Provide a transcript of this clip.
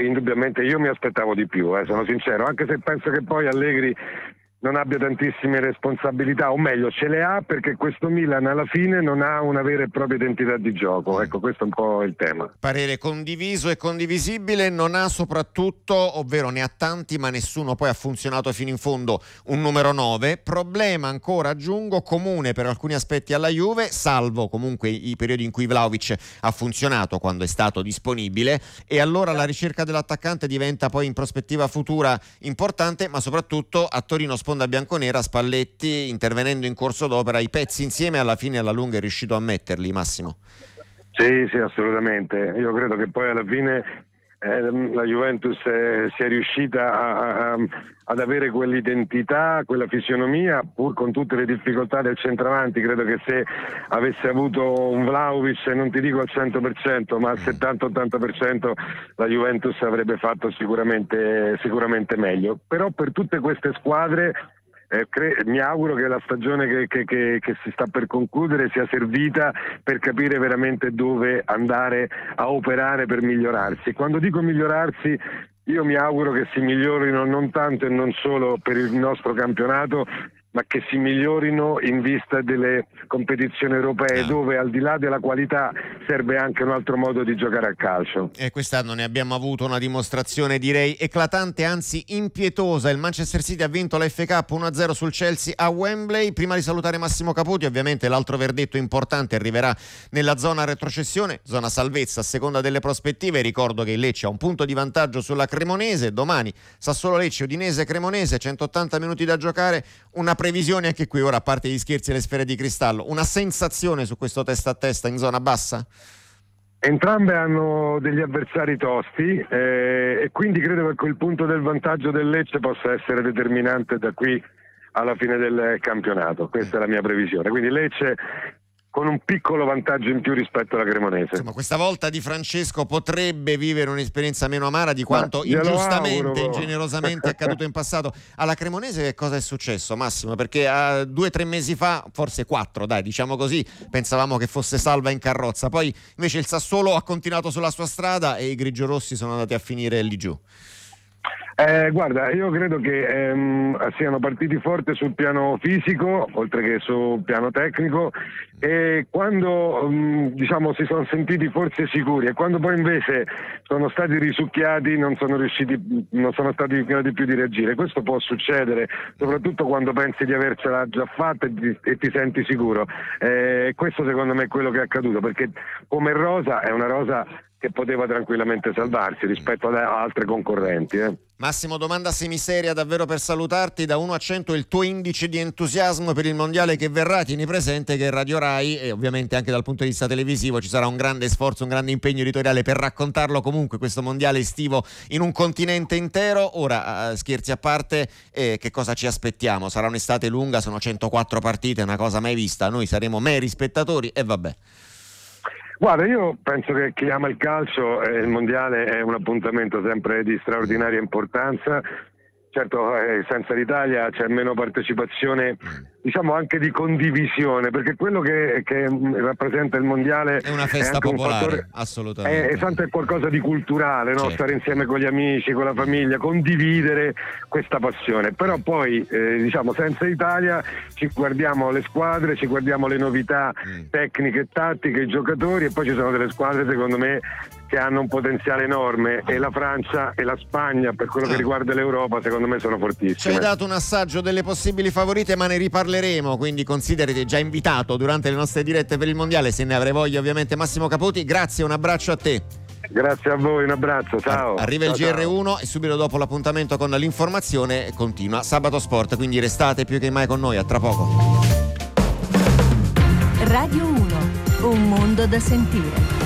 indubbiamente io mi aspettavo di più, sono sincero, anche se penso che poi Allegri non abbia tantissime responsabilità, o meglio ce le ha, perché questo Milan alla fine non ha una vera e propria identità di gioco. Ecco, questo è un po' il tema. Parere condiviso e condivisibile. Non ha soprattutto, ovvero ne ha tanti ma nessuno poi ha funzionato fino in fondo, un numero 9. Problema ancora, aggiungo, comune per alcuni aspetti alla Juve, salvo comunque i periodi in cui Vlahovic ha funzionato quando è stato disponibile, e allora la ricerca dell'attaccante diventa poi in prospettiva futura importante, ma soprattutto a Torino sponda bianconera Spalletti, intervenendo in corso d'opera, i pezzi insieme alla fine alla lunga è riuscito a metterli, Massimo. Sì, assolutamente. Io credo che poi alla fine la Juventus sia riuscita ad avere quell'identità, quella fisionomia, pur con tutte le difficoltà del centravanti. Credo che se avesse avuto un Vlahovic, non ti dico al 100%, ma al 70-80%, la Juventus avrebbe fatto sicuramente meglio. Però per tutte queste squadre mi auguro che la stagione che si sta per concludere sia servita per capire veramente dove andare a operare per migliorarsi. Quando dico migliorarsi, io mi auguro che si migliorino non tanto e non solo per il nostro campionato, ma che si migliorino in vista delle competizioni europee, dove al di là della qualità serve anche un altro modo di giocare a calcio. E quest'anno ne abbiamo avuto una dimostrazione, direi eclatante, anzi impietosa. Il Manchester City ha vinto la FA Cup 1-0 sul Chelsea a Wembley. Prima di salutare Massimo Caputi, ovviamente l'altro verdetto importante arriverà nella zona retrocessione, zona salvezza a seconda delle prospettive. Ricordo che il Lecce ha un punto di vantaggio sulla Cremonese. Domani Sassuolo-Lecce, Udinese-Cremonese, 180 minuti da giocare. Una previsione anche qui, ora, a parte gli scherzi e le sfere di cristallo, una sensazione su questo testa a testa in zona bassa? Entrambe hanno degli avversari tosti e quindi credo che quel punto del vantaggio del Lecce possa essere determinante da qui alla fine del campionato. Questa è la mia previsione. Quindi Lecce con un piccolo vantaggio in più rispetto alla Cremonese. Insomma, questa volta Di Francesco potrebbe vivere un'esperienza meno amara di quanto ingiustamente, ingenerosamente è accaduto in passato. Alla Cremonese che cosa è successo, Massimo? Perché 2 o 3 mesi fa, forse 4, dai, diciamo così, pensavamo che fosse salva in carrozza. Poi invece il Sassuolo ha continuato sulla sua strada e i grigiorossi sono andati a finire lì giù. Guarda, io credo che siano partiti forte sul piano fisico, oltre che sul piano tecnico, e quando si sono sentiti forse sicuri, e quando poi invece sono stati risucchiati non sono stati in grado più di reagire. Questo può succedere, soprattutto quando pensi di avercela già fatta e ti senti sicuro. Questo secondo me è quello che è accaduto, perché come rosa è una rosa che poteva tranquillamente salvarsi rispetto ad altre concorrenti. Massimo, domanda semiseria davvero per salutarti: da 1 a 100 il tuo indice di entusiasmo per il mondiale che verrà. Tieni presente che Radio Rai, e ovviamente anche dal punto di vista televisivo, ci sarà un grande sforzo, un grande impegno editoriale per raccontarlo comunque questo mondiale estivo in un continente intero. Ora, scherzi a parte, che cosa ci aspettiamo? Sarà un'estate lunga, sono 104 partite, una cosa mai vista. Noi saremo meri spettatori e vabbè. Guarda, io penso che chi ama il calcio, il mondiale è un appuntamento sempre di straordinaria importanza. Certo, senza l'Italia c'è meno partecipazione, diciamo anche di condivisione, perché quello che rappresenta il mondiale è una festa popolare, assolutamente. È qualcosa di culturale, no? Certo. Stare insieme con gli amici, con la famiglia, condividere questa passione. Però poi, senza Italia ci guardiamo le squadre, ci guardiamo le novità tecniche e tattiche, i giocatori, e poi ci sono delle squadre, secondo me, che hanno un potenziale enorme, e la Francia e la Spagna, per quello che riguarda l'Europa, secondo me sono fortissime. Ci hai dato un assaggio delle possibili favorite, ma ne riparleremo, quindi considerati già invitato durante le nostre dirette per il mondiale, se ne avrai voglia, ovviamente. Massimo Caputi, grazie, un abbraccio a te. Grazie a voi, un abbraccio, ciao. Arriva il GR1 e subito dopo l'appuntamento con l'informazione continua Sabato Sport, quindi restate più che mai con noi, a tra poco. Radio 1, un mondo da sentire.